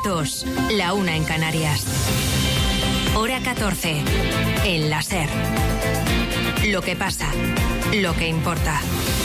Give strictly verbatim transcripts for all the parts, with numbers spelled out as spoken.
dos, la una en Canarias. Hora catorce, en la SER. Lo que pasa, lo que importa.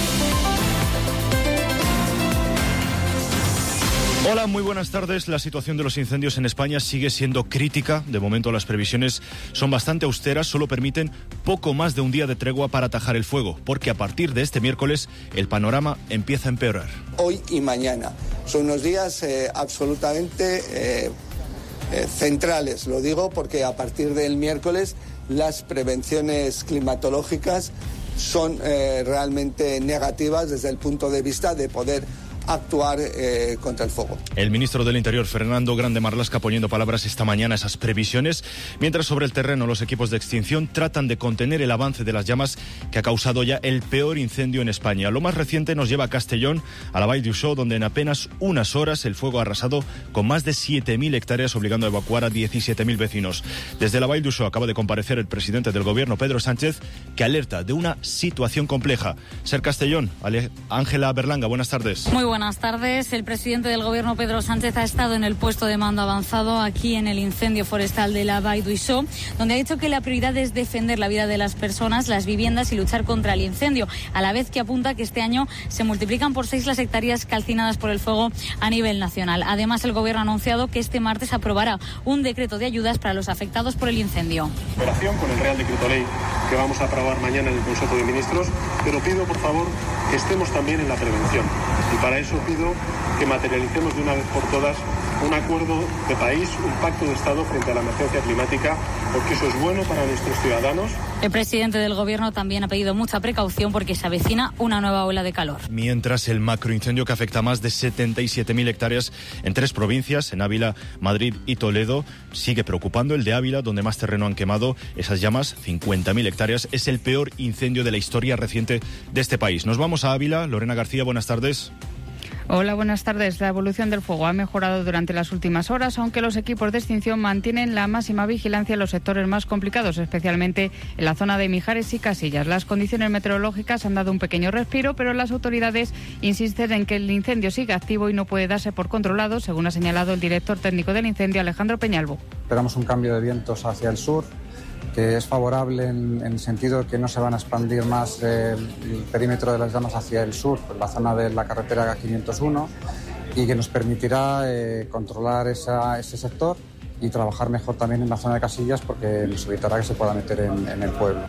Hola, muy buenas tardes. La situación de los incendios en España sigue siendo crítica. De momento las previsiones son bastante austeras, solo permiten poco más de un día de tregua para atajar el fuego, porque a partir de este miércoles el panorama empieza a empeorar. Hoy y mañana son unos días eh, absolutamente eh, eh, centrales, lo digo porque a partir del miércoles las prevenciones climatológicas son eh, realmente negativas desde el punto de vista de poder actuar eh, contra el fuego. El ministro del Interior, Fernando Grande Marlaska, poniendo palabras esta mañana a esas previsiones, mientras sobre el terreno los equipos de extinción tratan de contener el avance de las llamas que ha causado ya el peor incendio en España. Lo más reciente nos lleva a Castellón, a la Vall d'Uixó, donde en apenas unas horas el fuego ha arrasado con más de siete mil hectáreas, obligando a evacuar a diecisiete mil vecinos. Desde la Vall d'Uixó acaba de comparecer el presidente del gobierno, Pedro Sánchez, que alerta de una situación compleja. Ser Castellón, Ángela Berlanga, buenas tardes. Muy buenas tardes. El presidente del gobierno, Pedro Sánchez, ha estado en el puesto de mando avanzado aquí en el incendio forestal de la Vall d'Uixó, donde ha dicho que la prioridad es defender la vida de las personas, las viviendas y luchar contra el incendio, a la vez que apunta que este año se multiplican por seis las hectáreas calcinadas por el fuego a nivel nacional. Además, el gobierno ha anunciado que este martes aprobará un decreto de ayudas para los afectados por el incendio. Operación con el Real Decreto Ley que vamos a aprobar mañana en el Consejo de Ministros, pero pido, por favor, que estemos también en la prevención. Y para eso pido que materialicemos de una vez por todas un acuerdo de país, un pacto de Estado frente a la emergencia climática, porque eso es bueno para nuestros ciudadanos. El presidente del gobierno también ha pedido mucha precaución porque se avecina una nueva ola de calor. Mientras el macroincendio que afecta a más de setenta y siete mil hectáreas en tres provincias, en Ávila, Madrid y Toledo, sigue preocupando. El de Ávila, donde más terreno han quemado esas llamas, cincuenta mil hectáreas, es el peor incendio de la historia reciente de este país. Nos vamos a Ávila. Lorena García, buenas tardes. Hola, buenas tardes. La evolución del fuego ha mejorado durante las últimas horas, aunque los equipos de extinción mantienen la máxima vigilancia en los sectores más complicados, especialmente en la zona de Mijares y Casillas. Las condiciones meteorológicas han dado un pequeño respiro, pero las autoridades insisten en que el incendio sigue activo y no puede darse por controlado, según ha señalado el director técnico del incendio, Alejandro Peñalvo. Esperamos un cambio de vientos hacia el sur, que es favorable en, en el sentido de que no se van a expandir más eh, el perímetro de las llamas hacia el sur, por la zona de la carretera quinientos uno, y que nos permitirá eh, controlar esa, ese sector y trabajar mejor también en la zona de Casillas, porque nos evitará que se pueda meter en, en el pueblo.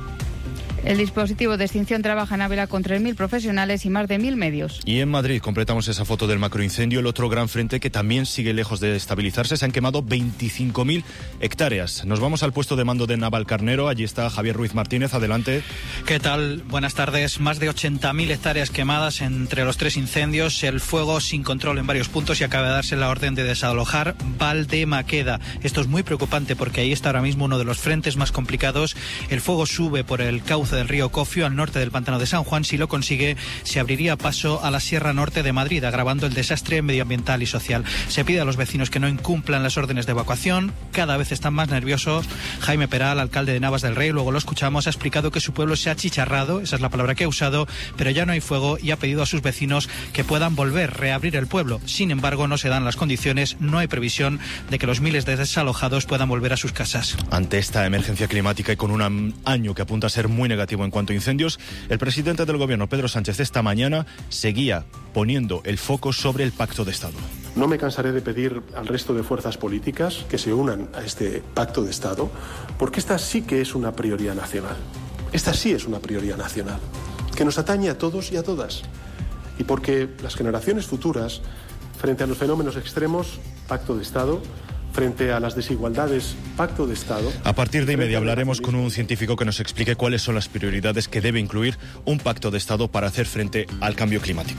El dispositivo de extinción trabaja en Ávila con tres mil profesionales y más de mil medios. Y en Madrid completamos esa foto del macroincendio, el otro gran frente que también sigue lejos de estabilizarse. Se han quemado veinticinco mil hectáreas. Nos vamos al puesto de mando de Navalcarnero. Allí está Javier Ruiz Martínez. Adelante. ¿Qué tal? Buenas tardes. Más de ochenta mil hectáreas quemadas entre los tres incendios. El fuego sin control en varios puntos y acaba de darse la orden de desalojar Valdemaqueda. Esto es muy preocupante porque ahí está ahora mismo uno de los frentes más complicados. El fuego sube por el cauce del río Cofio al norte del pantano de San Juan. Si lo consigue, se abriría paso a la Sierra Norte de Madrid, agravando el desastre medioambiental y social. Se pide a los vecinos que no incumplan las órdenes de evacuación. Cada vez están más nerviosos. Jaime Peral, alcalde de Navas del Rey, luego lo escuchamos, ha explicado que su pueblo se ha achicharrado, esa es la palabra que ha usado, pero ya no hay fuego, y ha pedido a sus vecinos que puedan volver, reabrir el pueblo. Sin embargo, no se dan las condiciones, no hay previsión de que los miles de desalojados puedan volver a sus casas. Ante esta emergencia climática y con un año que apunta a ser muy negativo en cuanto a incendios, el presidente del gobierno, Pedro Sánchez, esta mañana seguía poniendo el foco sobre el pacto de Estado. No me cansaré de pedir al resto de fuerzas políticas que se unan a este pacto de Estado, porque esta sí que es una prioridad nacional. Esta sí es una prioridad nacional, que nos atañe a todos y a todas. Y porque las generaciones futuras, frente a los fenómenos extremos, pacto de Estado. Frente a las desigualdades, pacto de Estado. A partir de inmediato hablaremos con un científico que nos explique cuáles son las prioridades que debe incluir un pacto de Estado para hacer frente al cambio climático.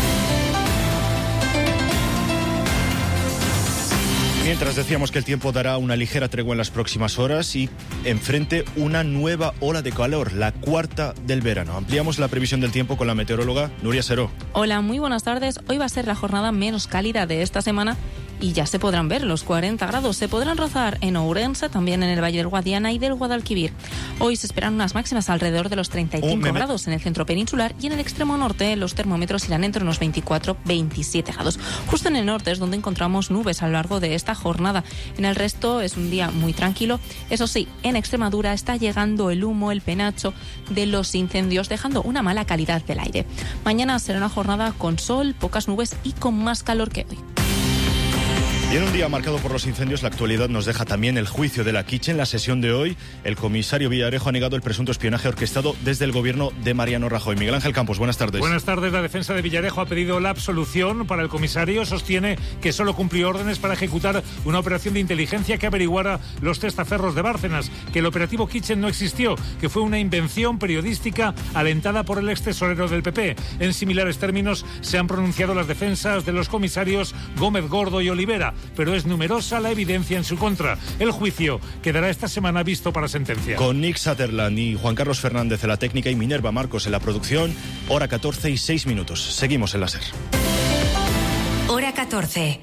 Mientras decíamos que el tiempo dará una ligera tregua en las próximas horas y enfrente una nueva ola de calor, la cuarta del verano. Ampliamos la previsión del tiempo con la meteoróloga Nuria Seró. Hola, muy buenas tardes. Hoy va a ser la jornada menos cálida de esta semana y ya se podrán ver los cuarenta grados. Se podrán rozar en Ourense, también en el Valle del Guadiana y del Guadalquivir. Hoy se esperan unas máximas alrededor de los treinta y cinco oh, grados en el centro peninsular, y en el extremo norte los termómetros irán entre unos veinticuatro a veintisiete grados. Justo en el norte es donde encontramos nubes a lo largo de esta jornada. En el resto es un día muy tranquilo. Eso sí, en Extremadura está llegando el humo, el penacho de los incendios, dejando una mala calidad del aire. Mañana será una jornada con sol, pocas nubes y con más calor que hoy. Y en un día marcado por los incendios, la actualidad nos deja también el juicio de la Quiche. En la sesión de hoy, el comisario Villarejo ha negado el presunto espionaje orquestado desde el gobierno de Mariano Rajoy. Miguel Ángel Campos, buenas tardes. Buenas tardes. La defensa de Villarejo ha pedido la absolución para el comisario. Sostiene que solo cumplió órdenes para ejecutar una operación de inteligencia que averiguara los testaferros de Bárcenas, que el operativo Kitchen no existió, que fue una invención periodística alentada por el ex tesorero del P P. En similares términos se han pronunciado las defensas de los comisarios Gómez Gordo y Olivera, pero es numerosa la evidencia en su contra. El juicio quedará esta semana visto para sentencia. Con Nick Sutherland y Juan Carlos Fernández en la técnica y Minerva Marcos en la producción, hora catorce y seis minutos. Seguimos en la SER. Hora catorce.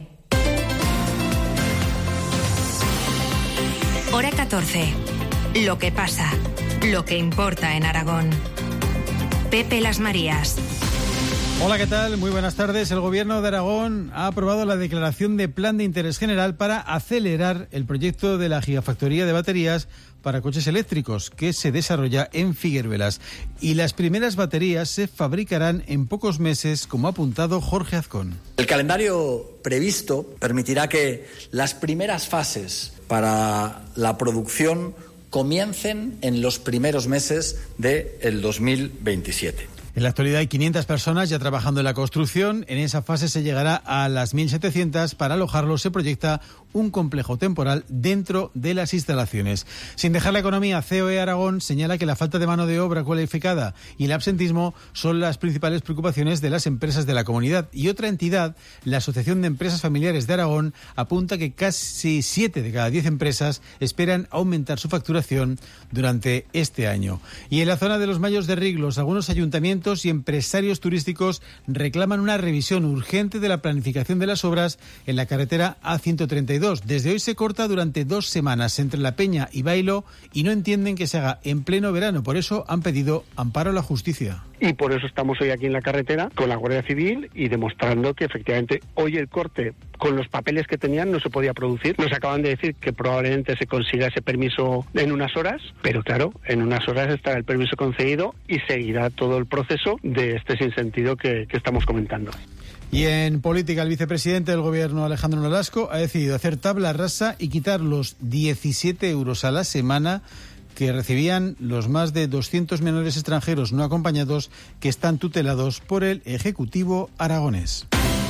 Hora catorce. Lo que pasa, lo que importa en Aragón. Pepe Las Marías. Hola, ¿qué tal? Muy buenas tardes. El Gobierno de Aragón ha aprobado la declaración de Plan de Interés General para acelerar el proyecto de la gigafactoría de baterías para coches eléctricos que se desarrolla en Figueruelas. Y las primeras baterías se fabricarán en pocos meses, como ha apuntado Jorge Azcón. El calendario previsto permitirá que las primeras fases para la producción comiencen en los primeros meses del dos mil veintisiete. En la actualidad hay quinientas personas ya trabajando en la construcción. En esa fase se llegará a las mil setecientas. Para alojarlos se proyecta un complejo temporal dentro de las instalaciones. Sin dejar la economía, C O E Aragón señala que la falta de mano de obra cualificada y el absentismo son las principales preocupaciones de las empresas de la comunidad. Y otra entidad, la Asociación de Empresas Familiares de Aragón, apunta que casi siete de cada diez empresas esperan aumentar su facturación durante este año. Y en la zona de los Mayos de Riglos, algunos ayuntamientos y empresarios turísticos reclaman una revisión urgente de la planificación de las obras en la carretera A ciento treinta y dos. Desde hoy se corta durante dos semanas entre La Peña y Bailo y no entienden que se haga en pleno verano. Por eso han pedido amparo a la justicia. Y por eso estamos hoy aquí en la carretera con la Guardia Civil y demostrando que efectivamente hoy el corte con los papeles que tenían no se podía producir. Nos acaban de decir que probablemente se consiga ese permiso en unas horas, pero claro, en unas horas estará el permiso concedido y seguirá todo el proceso de este sinsentido que, que estamos comentando. Y en política, el vicepresidente del Gobierno, Alejandro Nolasco, ha decidido hacer tabla rasa y quitar los diecisiete euros a la semana que recibían los más de doscientos menores extranjeros no acompañados que están tutelados por el Ejecutivo aragonés.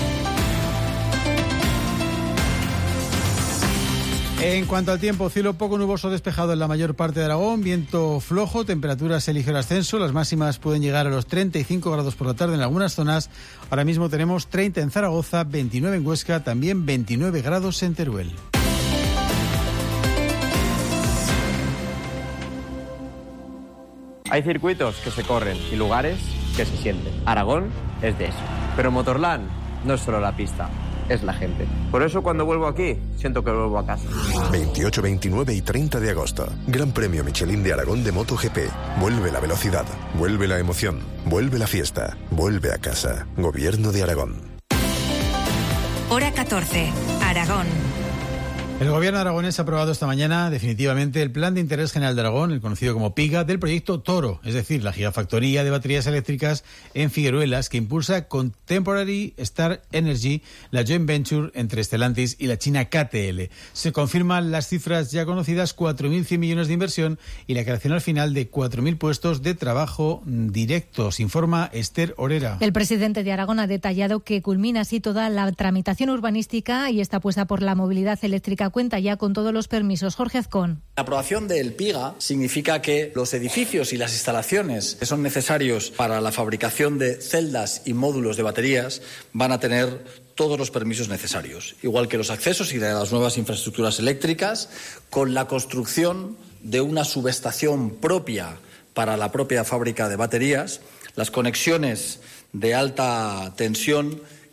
En cuanto al tiempo, cielo poco nuboso despejado en la mayor parte de Aragón, viento flojo, temperaturas en ligero ascenso, las máximas pueden llegar a los treinta y cinco grados por la tarde en algunas zonas. Ahora mismo tenemos treinta en Zaragoza, veintinueve en Huesca, también veintinueve grados en Teruel. Hay circuitos que se corren y lugares que se sienten. Aragón es de eso. Pero Motorland no es solo la pista, es la gente. Por eso cuando vuelvo aquí, siento que vuelvo a casa. veintiocho, veintinueve y treinta de agosto. Gran Premio Michelin de Aragón de MotoGP. Vuelve la velocidad, vuelve la emoción, vuelve la fiesta, vuelve a casa. Gobierno de Aragón. Hora catorce, Aragón. El Gobierno aragonés ha aprobado esta mañana definitivamente el Plan de Interés General de Aragón, el conocido como PIGA, del proyecto Toro, es decir, la gigafactoría de baterías eléctricas en Figueruelas que impulsa Contemporary Star Energy, la joint venture entre Stellantis y la china K T L. Se confirman las cifras ya conocidas, cuatro mil cien millones de inversión y la creación al final de cuatro mil puestos de trabajo directos, informa Esther Orera. El presidente de Aragón ha detallado que culmina así toda la tramitación urbanística y está puesta por la movilidad eléctrica. Cuenta ya con todos los permisos. Jorge Azcón. La aprobación del PIGA significa que los edificios y las instalaciones que son necesarios para la fabricación de celdas y módulos de baterías van a tener todos los permisos necesarios, igual que los accesos y las nuevas infraestructuras eléctricas, con la construcción de una subestación propia para la propia fábrica de baterías, las conexiones de alta tensión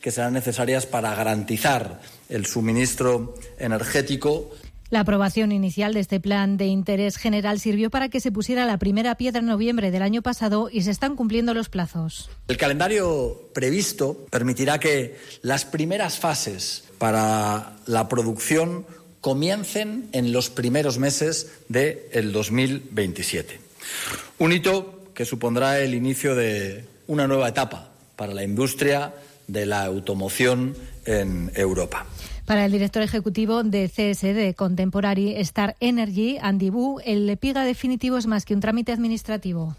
que serán necesarias para garantizar el suministro energético. La aprobación inicial de este plan de interés general sirvió para que se pusiera la primera piedra en noviembre del año pasado y se están cumpliendo los plazos. El calendario previsto permitirá que las primeras fases para la producción comiencen en los primeros meses del dos mil veintisiete. Un hito que supondrá el inicio de una nueva etapa para la industria de la automoción en Europa. Para el director ejecutivo de C S D Contemporary Star Energy, Andy Wu, el PIGA definitivo es más que un trámite administrativo.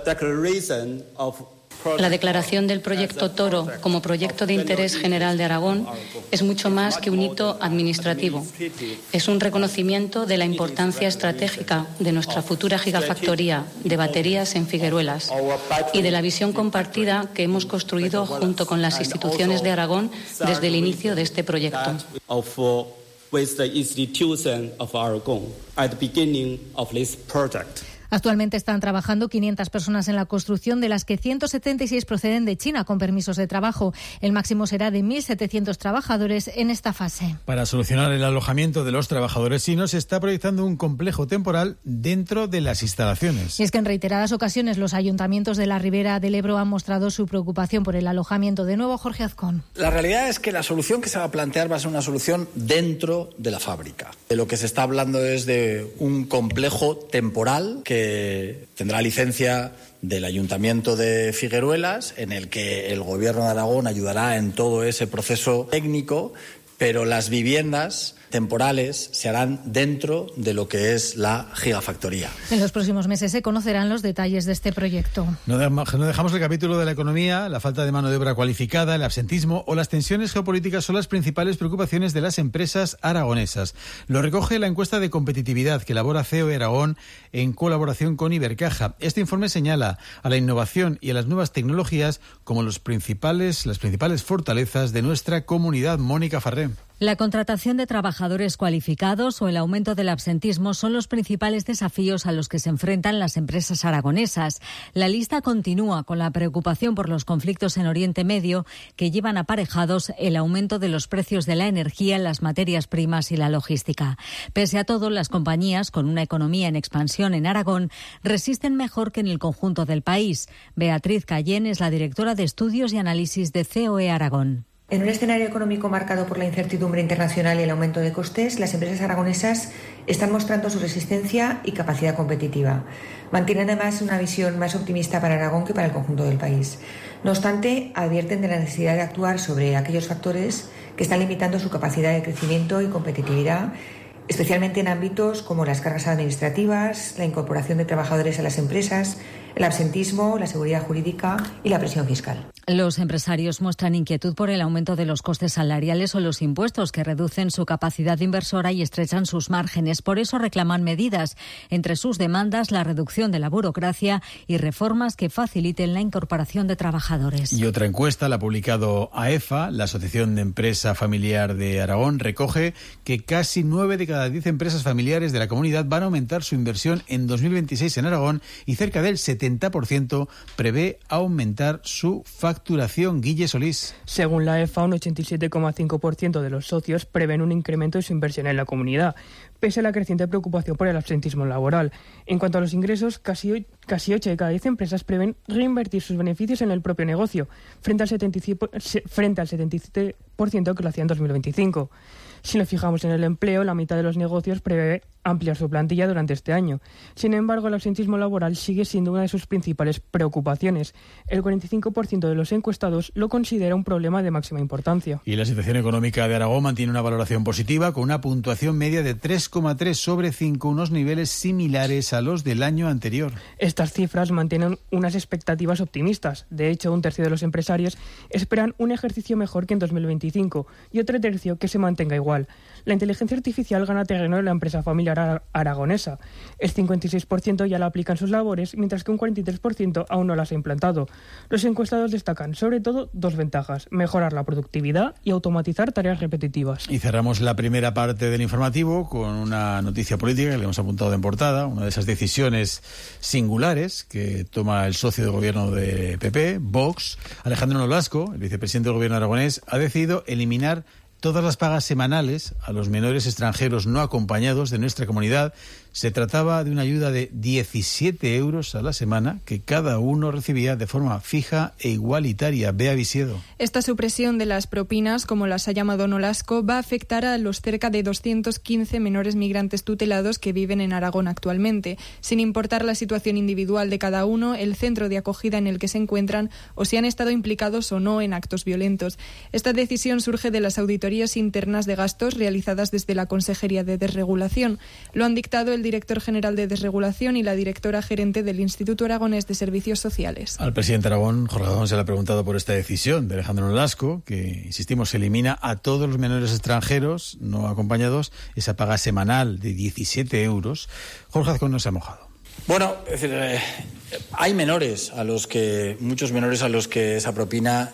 La declaración del proyecto Toro como proyecto de interés general de Aragón es mucho más que un hito administrativo. Es un reconocimiento de la importancia estratégica de nuestra futura gigafactoría de baterías en Figueruelas y de la visión compartida que hemos construido junto con las instituciones de Aragón desde el inicio de este proyecto. Actualmente están trabajando quinientas personas en la construcción, de las que ciento setenta y seis proceden de China con permisos de trabajo. El máximo será de mil setecientos trabajadores en esta fase. Para solucionar el alojamiento de los trabajadores chinos se está proyectando un complejo temporal dentro de las instalaciones. Y es que en reiteradas ocasiones los ayuntamientos de la Ribera del Ebro han mostrado su preocupación por el alojamiento. De nuevo, Jorge Azcón. La realidad es que la solución que se va a plantear va a ser una solución dentro de la fábrica. De lo que se está hablando es de un complejo temporal que tendrá licencia del Ayuntamiento de Figueruelas, en el que el Gobierno de Aragón ayudará en todo ese proceso técnico, pero las viviendas temporales se harán dentro de lo que es la gigafactoría. En los próximos meses se conocerán los detalles de este proyecto. No dejamos el capítulo de la economía. La falta de mano de obra cualificada, el absentismo o las tensiones geopolíticas son las principales preocupaciones de las empresas aragonesas. Lo recoge la encuesta de competitividad que elabora C E O E Aragón en colaboración con Ibercaja. Este informe señala a la innovación y a las nuevas tecnologías como los principales, las principales fortalezas de nuestra comunidad. Mónica Farré. La contratación de trabajadores cualificados o el aumento del absentismo son los principales desafíos a los que se enfrentan las empresas aragonesas. La lista continúa con la preocupación por los conflictos en Oriente Medio, que llevan aparejados el aumento de los precios de la energía, las materias primas y la logística. Pese a todo, las compañías con una economía en expansión en Aragón resisten mejor que en el conjunto del país. Beatriz Cayén es la directora de Estudios y Análisis de C E O E Aragón. En un escenario económico marcado por la incertidumbre internacional y el aumento de costes, las empresas aragonesas están mostrando su resistencia y capacidad competitiva. Mantienen además una visión más optimista para Aragón que para el conjunto del país. No obstante, advierten de la necesidad de actuar sobre aquellos factores que están limitando su capacidad de crecimiento y competitividad, especialmente en ámbitos como las cargas administrativas, la incorporación de trabajadores a las empresas, el absentismo, la seguridad jurídica y la presión fiscal. Los empresarios muestran inquietud por el aumento de los costes salariales o los impuestos que reducen su capacidad inversora y estrechan sus márgenes. Por eso reclaman medidas. Entre sus demandas, la reducción de la burocracia y reformas que faciliten la incorporación de trabajadores. Y otra encuesta, la ha publicado AEFA, la Asociación de Empresa Familiar de Aragón, recoge que casi nueve de cada diez empresas familiares de la comunidad van a aumentar su inversión en dos mil veintiséis en Aragón y cerca del setenta por ciento prevé aumentar su facturación. Guille Solís. Según la EFA, un ochenta y siete coma cinco por ciento de los socios prevén un incremento de su inversión en la comunidad, pese a la creciente preocupación por el absentismo laboral. En cuanto a los ingresos, casi, casi ocho de cada diez empresas prevén reinvertir sus beneficios en el propio negocio, frente al setenta y siete, frente al setenta y siete por ciento que lo hacía en dos mil veinticinco. Si nos fijamos en el empleo, la mitad de los negocios prevé ampliar su plantilla durante este año. Sin embargo, el absentismo laboral sigue siendo una de sus principales preocupaciones. El cuarenta y cinco por ciento de los encuestados lo considera un problema de máxima importancia. Y la situación económica de Aragón mantiene una valoración positiva con una puntuación media de tres coma tres sobre cinco, unos niveles similares a los del año anterior. Estas cifras mantienen unas expectativas optimistas. De hecho, un tercio de los empresarios esperan un ejercicio mejor que en dos mil veinticinco y otro tercio que se mantenga igual. La inteligencia artificial gana terreno en la empresa familiar nuclear aragonesa. El cincuenta y seis por ciento ya la aplica en sus labores, mientras que un cuarenta y tres por ciento aún no las ha implantado. Los encuestados destacan sobre todo dos ventajas: mejorar la productividad y automatizar tareas repetitivas. Y cerramos la primera parte del informativo con una noticia política que le hemos apuntado en portada, una de esas decisiones singulares que toma el socio de gobierno de P P, Vox. Alejandro Nolasco, el vicepresidente del gobierno aragonés, ha decidido eliminar todas las pagas semanales a los menores extranjeros no acompañados de nuestra comunidad. Se trataba de una ayuda de diecisiete euros a la semana que cada uno recibía de forma fija e igualitaria. Bea Visiedo. Esta supresión de las propinas, como las ha llamado Nolasco, va a afectar a los cerca de doscientos quince menores migrantes tutelados que viven en Aragón actualmente, sin importar la situación individual de cada uno, el centro de acogida en el que se encuentran o si han estado implicados o no en actos violentos. Esta decisión surge de las auditorías internas de gastos realizadas desde la Consejería de Desregulación. Lo han dictado el director general de Desregulación y la directora gerente del Instituto Aragonés de Servicios Sociales. Al presidente Aragón, Jorge Aragón, se le ha preguntado por esta decisión de Alejandro Nolasco, que, insistimos, elimina a todos los menores extranjeros no acompañados esa paga semanal de diecisiete euros. Jorge Aragón no se ha mojado. Bueno, es decir, eh, hay menores a los que, muchos menores a los que esa propina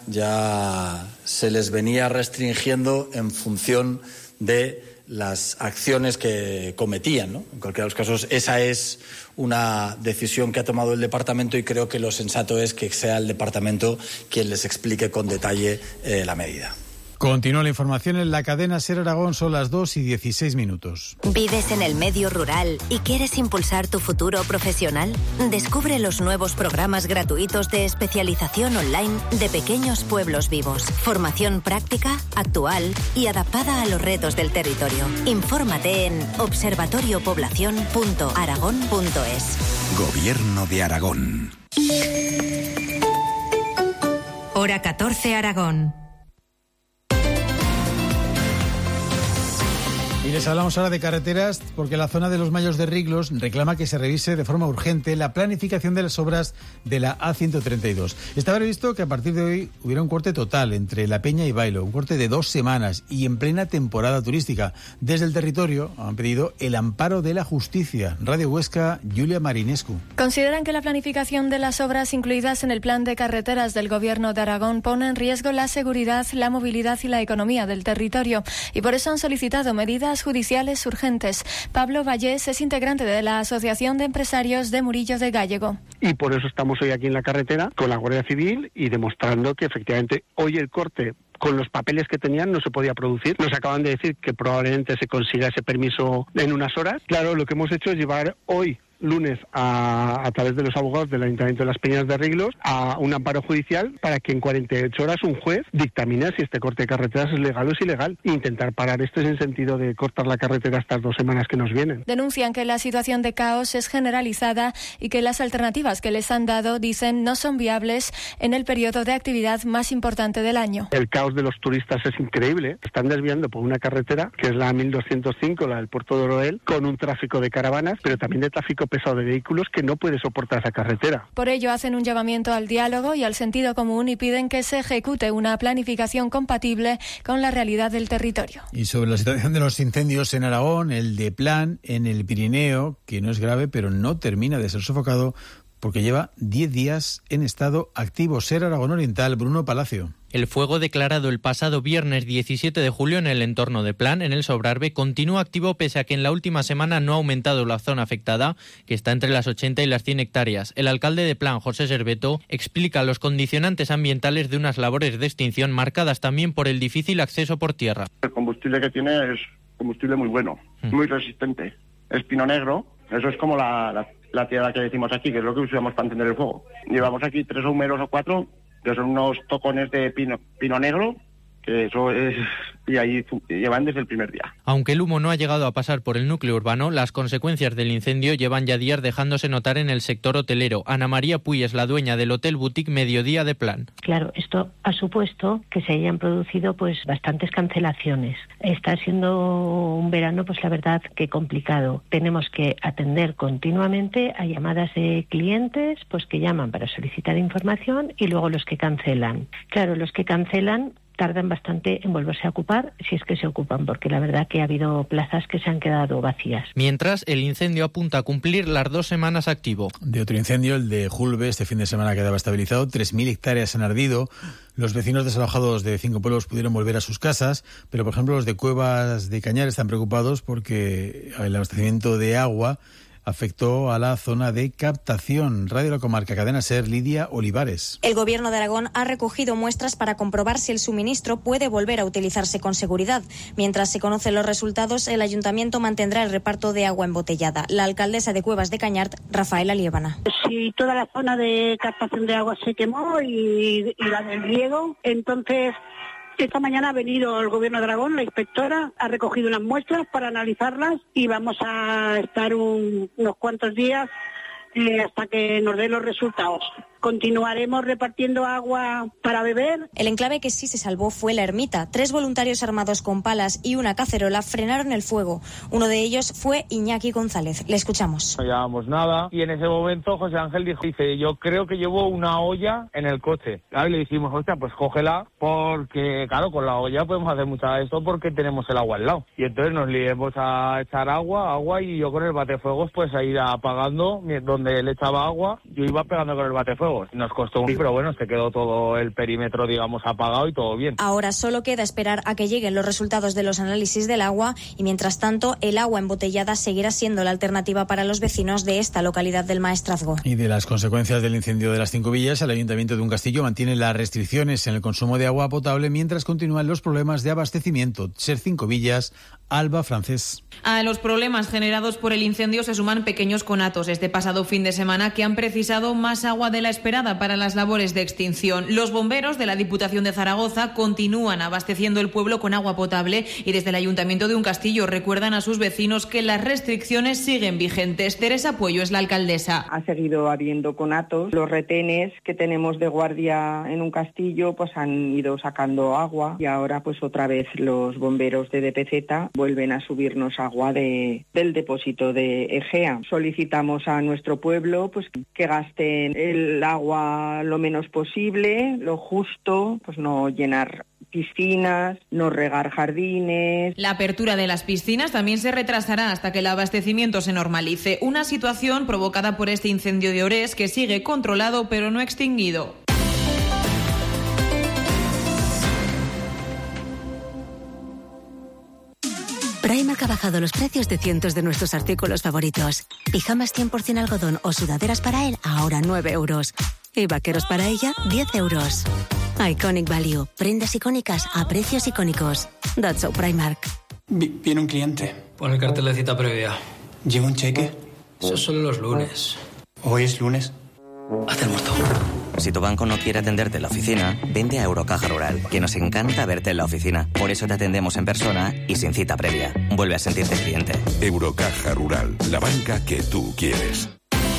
ya se les venía restringiendo en función de las acciones que cometían, ¿no? En cualquiera de los casos, esa es una decisión que ha tomado el departamento y creo que lo sensato es que sea el departamento quien les explique con detalle eh, la medida. Continúa la información en la cadena SER Aragón, son las dos y dieciséis minutos. ¿Vives en el medio rural y quieres impulsar tu futuro profesional? Descubre los nuevos programas gratuitos de especialización online de Pequeños Pueblos Vivos. Formación práctica, actual y adaptada a los retos del territorio. Infórmate en observatorio población punto aragón punto es. Gobierno de Aragón. Hora catorce Aragón. Y les hablamos ahora de carreteras porque la zona de los Mayos de Riglos reclama que se revise de forma urgente la planificación de las obras de la A ciento treinta y dos. Estaba previsto que a partir de hoy hubiera un corte total entre La Peña y Bailo, un corte de dos semanas y en plena temporada turística. Desde el territorio han pedido el amparo de la justicia. Radio Huesca, Julia Marinescu. Consideran que la planificación de las obras incluidas en el plan de carreteras del Gobierno de Aragón pone en riesgo la seguridad, la movilidad y la economía del territorio y por eso han solicitado medidas judiciales urgentes. Pablo Vallés es integrante de la Asociación de Empresarios de Murillo de Gállego. Y por eso estamos hoy aquí en la carretera con la Guardia Civil y demostrando que efectivamente hoy el corte con los papeles que tenían no se podía producir. Nos acaban de decir que probablemente se consiga ese permiso en unas horas. Claro, lo que hemos hecho es llevar hoy lunes a, a través de los abogados del Ayuntamiento de Las Peñas de Riglos a un amparo judicial para que en cuarenta y ocho horas un juez dictamine si este corte de carreteras es legal o es ilegal e intentar parar esto sin sentido de cortar la carretera estas dos semanas que nos vienen. Denuncian que la situación de caos es generalizada y que las alternativas que les han dado, dicen, no son viables en el periodo de actividad más importante del año. El caos de los turistas es increíble. Están desviando por una carretera que es la mil doscientos cinco, la del puerto de Oroel, con un tráfico de caravanas, pero también de tráfico pesado de vehículos que no puede soportar esa carretera. Por ello hacen un llamamiento al diálogo y al sentido común y piden que se ejecute una planificación compatible con la realidad del territorio. Y sobre la situación de los incendios en Aragón, el de Plan en el Pirineo, que no es grave pero no termina de ser sofocado porque lleva diez días en estado activo. SER Aragón Oriental, Bruno Palacio. El fuego declarado el pasado viernes diecisiete de julio en el entorno de Plan, en el Sobrarbe, continúa activo pese a que en la última semana no ha aumentado la zona afectada, que está entre las ochenta y las cien hectáreas. El alcalde de Plan, José Serveto, explica los condicionantes ambientales de unas labores de extinción marcadas también por el difícil acceso por tierra. El combustible que tiene es combustible muy bueno, mm. muy resistente. Es pino negro, eso es como la, la, la tierra que decimos aquí, que es lo que usamos para encender el fuego. Llevamos aquí tres húmeros o cuatro, que son unos tocones de pino, pino negro, que eso es, y ahí llevan desde el primer día. Aunque el humo no ha llegado a pasar por el núcleo urbano, las consecuencias del incendio llevan ya días dejándose notar en el sector hotelero. Ana María Puy es la dueña del Hotel Boutique Mediodía de Plan. Claro, esto ha supuesto que se hayan producido pues bastantes cancelaciones. Está siendo un verano, pues la verdad que complicado. Tenemos que atender continuamente a llamadas de clientes pues que llaman para solicitar información y luego los que cancelan. Claro, los que cancelan tardan bastante en volverse a ocupar, si es que se ocupan, porque la verdad que ha habido plazas que se han quedado vacías. Mientras, el incendio apunta a cumplir las dos semanas activo. De otro incendio, el de Julbe, este fin de semana quedaba estabilizado. tres mil hectáreas han ardido. Los vecinos desalojados de cinco pueblos pudieron volver a sus casas, pero, por ejemplo, los de Cuevas de Cañar están preocupados porque el abastecimiento de agua afectó a la zona de captación. Radio La Comarca, Cadena SER, Lidia Olivares. El Gobierno de Aragón ha recogido muestras para comprobar si el suministro puede volver a utilizarse con seguridad. Mientras se conocen los resultados, el Ayuntamiento mantendrá el reparto de agua embotellada. La alcaldesa de Cuevas de Cañar, Rafaela Liébana. Si toda la zona de captación de agua se quemó y, y la del riego, entonces esta mañana ha venido el Gobierno de Aragón, la inspectora, ha recogido unas muestras para analizarlas y vamos a estar un, unos cuantos días eh, hasta que nos den los resultados. Continuaremos repartiendo agua para beber. El enclave que sí se salvó fue La Ermita. Tres voluntarios armados con palas y una cacerola frenaron el fuego. Uno de ellos fue Iñaki González. Le escuchamos. No llevábamos nada y en ese momento José Ángel dijo, dice, yo creo que llevo una olla en el coche. Claro, y le dijimos, hostia, pues cógela porque, claro, con la olla podemos hacer mucho de esto porque tenemos el agua al lado. Y entonces nos liemos a echar agua, agua y yo con el batefuegos pues a ir apagando donde le echaba agua. Yo iba pegando con el batefuegos. Nos costó un... pero bueno, se quedó todo el perímetro, digamos, apagado y todo bien. Ahora solo queda esperar a que lleguen los resultados de los análisis del agua y, mientras tanto, el agua embotellada seguirá siendo la alternativa para los vecinos de esta localidad del Maestrazgo. Y de las consecuencias del incendio de las Cinco Villas, el Ayuntamiento de Uncastillo mantiene las restricciones en el consumo de agua potable mientras continúan los problemas de abastecimiento. SER Cinco Villas, Alba Francés. A los problemas generados por el incendio se suman pequeños conatos este pasado fin de semana que han precisado más agua de la esperada para las labores de extinción. Los bomberos de la Diputación de Zaragoza continúan abasteciendo el pueblo con agua potable y desde el Ayuntamiento de Uncastillo recuerdan a sus vecinos que las restricciones siguen vigentes. Teresa Puello es la alcaldesa. Ha seguido habiendo conatos. Los retenes que tenemos de guardia en Uncastillo pues han ido sacando agua y ahora pues otra vez los bomberos de D P Z vuelven a subirnos agua de, del depósito de Egea. Solicitamos a nuestro pueblo pues que gasten el agua lo menos posible, lo justo, pues no llenar piscinas, no regar jardines. La apertura de las piscinas también se retrasará hasta que el abastecimiento se normalice. Una situación provocada por este incendio de Orés que sigue controlado pero no extinguido. Primark ha bajado los precios de cientos de nuestros artículos favoritos. Pijamas cien por ciento algodón o sudaderas para él, ahora nueve euros. Y vaqueros para ella, diez euros. Iconic Value. Prendas icónicas a precios icónicos. That's so Primark. Vi- viene un cliente. Pon el cartel de cita previa. ¿Lleva un cheque? Eso es solo los lunes. ¿Hoy es lunes? Haz el muerto. Si tu banco no quiere atenderte en la oficina, vente a Eurocaja Rural, que nos encanta verte en la oficina. Por eso te atendemos en persona y sin cita previa. Vuelve a sentirte cliente. Eurocaja Rural, la banca que tú quieres.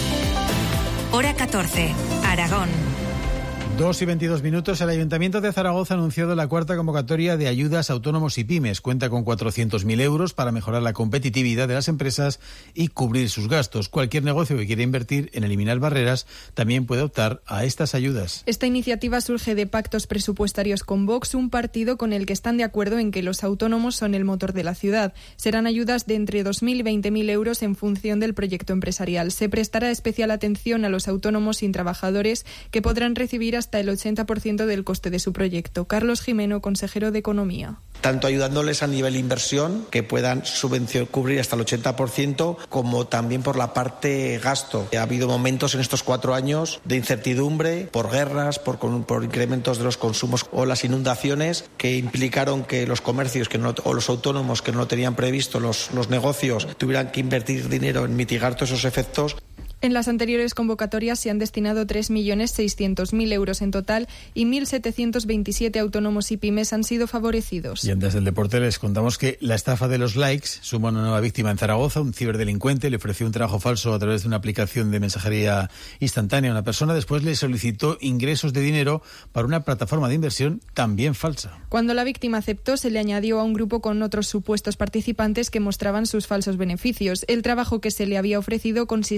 Hora catorce. Aragón. Dos y veintidós minutos. El Ayuntamiento de Zaragoza ha anunciado la cuarta convocatoria de ayudas a autónomos y pymes. Cuenta con cuatrocientos mil euros para mejorar la competitividad de las empresas y cubrir sus gastos. Cualquier negocio que quiera invertir en eliminar barreras también puede optar a estas ayudas. Esta iniciativa surge de pactos presupuestarios con Vox, un partido con el que están de acuerdo en que los autónomos son el motor de la ciudad. Serán ayudas de entre dos mil y veinte mil euros en función del proyecto empresarial. Se prestará especial atención a los autónomos sin trabajadores que podrán recibir hasta hasta el ochenta por ciento del coste de su proyecto. Carlos Jimeno, consejero de Economía. Tanto ayudándoles a nivel inversión, que puedan subvención cubrir hasta el ochenta por ciento, como también por la parte gasto. Ha habido momentos en estos cuatro años de incertidumbre por guerras, por, por incrementos de los consumos o las inundaciones que implicaron que los comercios que no, o los autónomos que no tenían previsto los, los negocios tuvieran que invertir dinero en mitigar todos esos efectos. En las anteriores convocatorias se han destinado tres millones seiscientos mil euros en total y mil setecientos veintisiete autónomos y pymes han sido favorecidos. Y antes del deporte les contamos que la estafa de los likes suma una nueva víctima en Zaragoza. Un ciberdelincuente le ofreció un trabajo falso a través de una aplicación de mensajería instantánea a una persona. Después le solicitó ingresos de dinero para una plataforma de inversión también falsa. Cuando la víctima aceptó, se le añadió a un grupo con otros supuestos participantes que mostraban sus falsos beneficios. El trabajo que se le había ofrecido consistía en realizar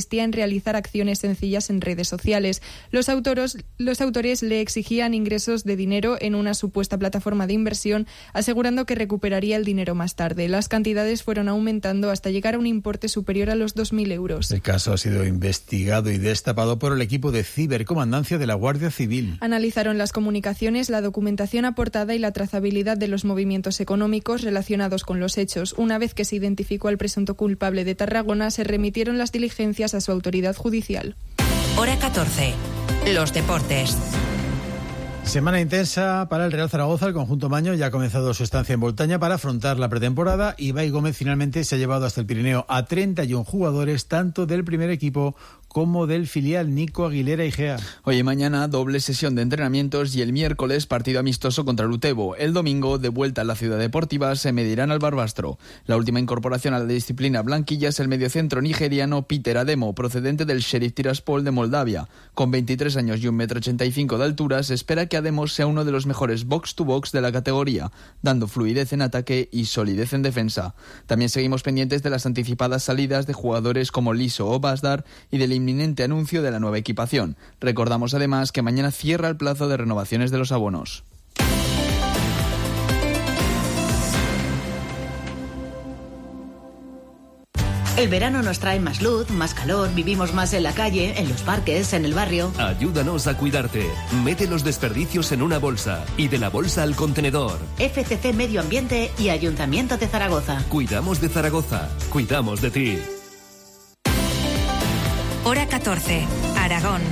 realizar acciones sencillas en redes sociales. Los autores, los autores le exigían ingresos de dinero en una supuesta plataforma de inversión, asegurando que recuperaría el dinero más tarde. Las cantidades fueron aumentando hasta llegar a un importe superior a los dos mil euros. El caso ha sido investigado y destapado por el equipo de cibercomandancia de la Guardia Civil. Analizaron las comunicaciones, la documentación aportada y la trazabilidad de los movimientos económicos relacionados con los hechos. Una vez que se identificó al presunto culpable de Tarragona, se remitieron las diligencias a su autoridad judicial. Hora catorce. Los deportes. Semana intensa para el Real Zaragoza. El conjunto maño ya ha comenzado su estancia en Boltaña para afrontar la pretemporada. Ibai Gómez finalmente se ha llevado hasta el Pirineo a treinta y uno jugadores, tanto del primer equipo como del filial. Nico Aguilera y Gea. Hoy y mañana doble sesión de entrenamientos y el miércoles partido amistoso contra el Utebo. El domingo, de vuelta a la ciudad deportiva, se medirán al Barbastro. La última incorporación a la disciplina blanquilla es el mediocentro nigeriano Peter Ademo, procedente del Sheriff Tiraspol de Moldavia. Con veintitrés años y un metro ochenta y cinco de altura, se espera que Ademo sea uno de los mejores box-to-box de la categoría, dando fluidez en ataque y solidez en defensa. También seguimos pendientes de las anticipadas salidas de jugadores como Liso o Basdar y del inminente anuncio de la nueva equipación. Recordamos además que mañana cierra el plazo de renovaciones de los abonos. El verano nos trae más luz, más calor, vivimos más en la calle, en los parques, en el barrio. Ayúdanos a cuidarte. Mete los desperdicios en una bolsa y de la bolsa al contenedor. F C C Medio Ambiente y Ayuntamiento de Zaragoza. Cuidamos de Zaragoza. Cuidamos de ti. Hora catorce. Aragón.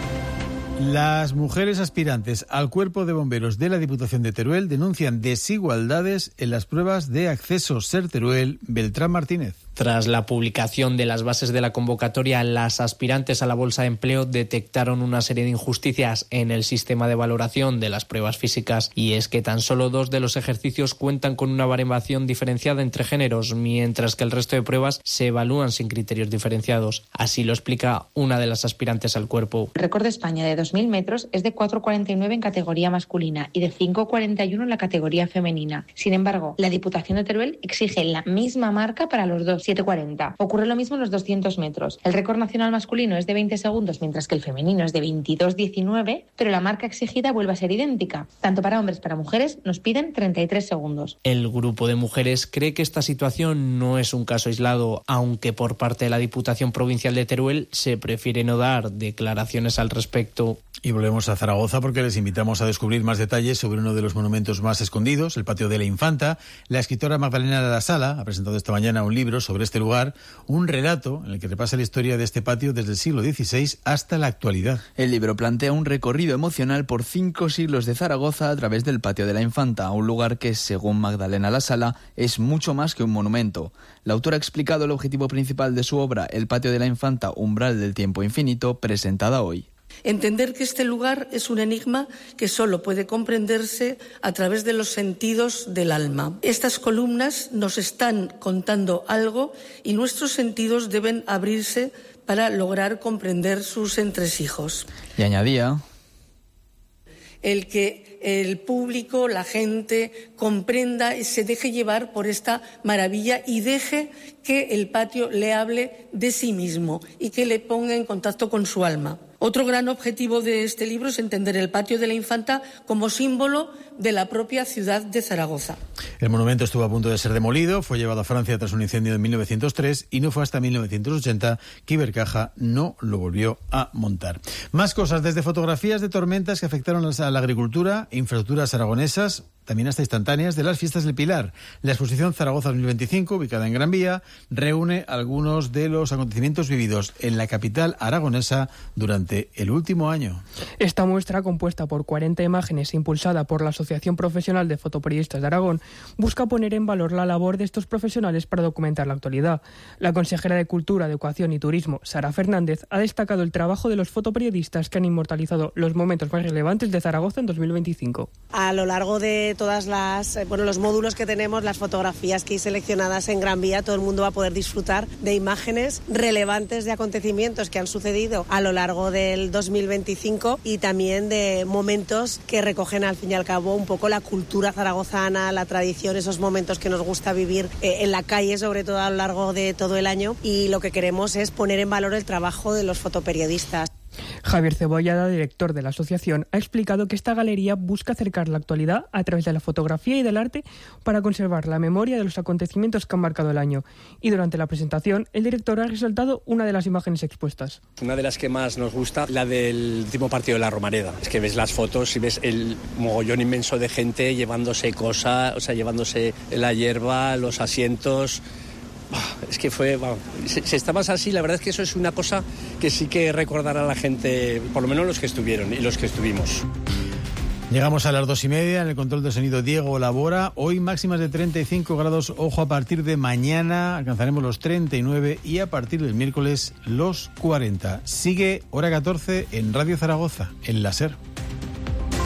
Las mujeres aspirantes al Cuerpo de Bomberos de la Diputación de Teruel denuncian desigualdades en las pruebas de acceso. Ser Teruel, Beltrán Martínez. Tras la publicación de las bases de la convocatoria, las aspirantes a la bolsa de empleo detectaron una serie de injusticias en el sistema de valoración de las pruebas físicas, y es que tan solo dos de los ejercicios cuentan con una baremación diferenciada entre géneros, mientras que el resto de pruebas se evalúan sin criterios diferenciados. Así lo explica una de las aspirantes al cuerpo. El récord de España de dos mil metros es de cuatro cuarenta y nueve en categoría masculina y de cinco cuarenta y uno en la categoría femenina. Sin embargo, la Diputación de Teruel exige la misma marca para los dos, siete cuarenta. Ocurre lo mismo en los doscientos metros. El récord nacional masculino es de veinte segundos, mientras que el femenino es de veintidós diecinueve, pero la marca exigida vuelve a ser idéntica. Tanto para hombres como para mujeres nos piden treinta y tres segundos. El grupo de mujeres cree que esta situación no es un caso aislado, aunque por parte de la Diputación Provincial de Teruel se prefiere no dar declaraciones al respecto. Y volvemos a Zaragoza porque les invitamos a descubrir más detalles sobre uno de los monumentos más escondidos, el Patio de la Infanta. La escritora Magdalena de la Sala ha presentado esta mañana un libro sobre este lugar, un relato en el que repasa la historia de este patio desde el siglo dieciséis hasta la actualidad. El libro plantea un recorrido emocional por cinco siglos de Zaragoza a través del Patio de la Infanta, un lugar que, según Magdalena la Sala, es mucho más que un monumento. La autora ha explicado el objetivo principal de su obra, El Patio de la Infanta, umbral del tiempo infinito, presentada hoy. Entender que este lugar es un enigma que solo puede comprenderse a través de los sentidos del alma. Estas columnas nos están contando algo y nuestros sentidos deben abrirse para lograr comprender sus entresijos. Y añadía: el que el público, la gente, comprenda y se deje llevar por esta maravilla y deje que el patio le hable de sí mismo y que le ponga en contacto con su alma. Otro gran objetivo de este libro es entender el Patio de la Infanta como símbolo de la propia ciudad de Zaragoza. El monumento estuvo a punto de ser demolido, fue llevado a Francia tras un incendio en mil novecientos tres y no fue hasta mil novecientos ochenta que Ibercaja no lo volvió a montar. Más cosas, desde fotografías de tormentas que afectaron a la agricultura, infraestructuras aragonesas, también hasta instantáneas de las fiestas del Pilar. La exposición Zaragoza dos mil veinticinco, ubicada en Gran Vía, reúne algunos de los acontecimientos vividos en la capital aragonesa durante el último año. Esta muestra, compuesta por cuarenta imágenes e impulsada por la Asociación Profesional de Fotoperiodistas de Aragón, busca poner en valor la labor de estos profesionales para documentar la actualidad. La consejera de Cultura, Educación y Turismo, Sara Fernández, ha destacado el trabajo de los fotoperiodistas que han inmortalizado los momentos más relevantes de Zaragoza en dos mil veinticinco. A lo largo de todas las, bueno, los módulos que tenemos, las fotografías que hay seleccionadas en Gran Vía, todo el mundo va a poder disfrutar de imágenes relevantes de acontecimientos que han sucedido a lo largo del dos mil veinticinco y también de momentos que recogen al fin y al cabo un poco la cultura zaragozana, la tradición, esos momentos que nos gusta vivir eh, en la calle, sobre todo a lo largo de todo el año, y lo que queremos es poner en valor el trabajo de los fotoperiodistas. Javier Cebollada, director de la asociación, ha explicado que esta galería busca acercar la actualidad a través de la fotografía y del arte para conservar la memoria de los acontecimientos que han marcado el año. Y durante la presentación, el director ha resaltado una de las imágenes expuestas. Una de las que más nos gusta, la del último partido de la Romareda. Es que ves las fotos y ves el mogollón inmenso de gente llevándose cosas, o sea, llevándose la hierba, los asientos. Es que fue, bueno, si, si estabas así, la verdad es que eso es una cosa que sí que recordará a la gente, por lo menos los que estuvieron y los que estuvimos. Llegamos a las dos y media, en el control de sonido Diego Labora. Hoy máximas de treinta y cinco grados, ojo, a partir de mañana alcanzaremos los treinta y nueve y a partir del miércoles los cuarenta. Sigue Hora catorce en Radio Zaragoza, en la SER.